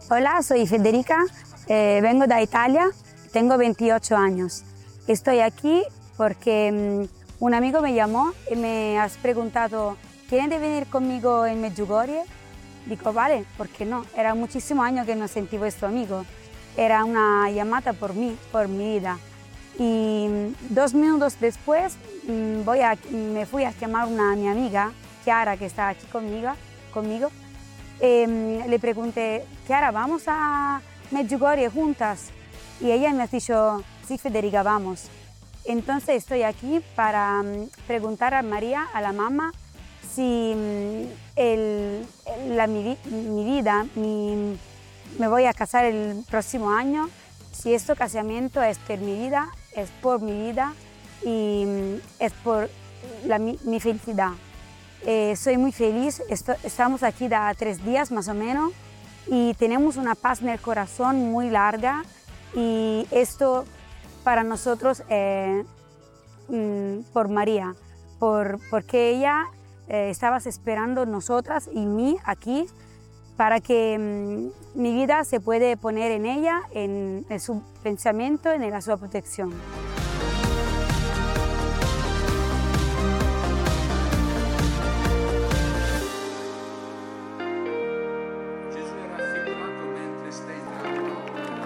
Hola, soy Federica, vengo de Italia, tengo 28 años. Estoy aquí porque un amigo me llamó y me has preguntado, ¿quieren venir conmigo en Medjugorje? Digo, vale, ¿por qué no? Era muchísimos años que no sentí vuestro amigo. Era una llamada por mí, por mi vida. Y 2 minutos después me fui a llamar a mi amiga, Chiara, que está aquí conmigo. Le pregunté, Chiara, ¿vamos a Medjugorje juntas? Y ella me ha dicho, sí, Federica, vamos. Entonces estoy aquí para preguntar a María, a la mamá, si mi vida, me voy a casar el próximo año, si este casamiento es por mi vida, es por mi vida y es por mi felicidad. Soy muy feliz, estamos aquí de 3 días más o menos y tenemos una paz en el corazón muy larga y esto para nosotros por María, porque ella estaba esperando nosotras y mí aquí para que mi vida se puede poner en ella, en su pensamiento, en su protección.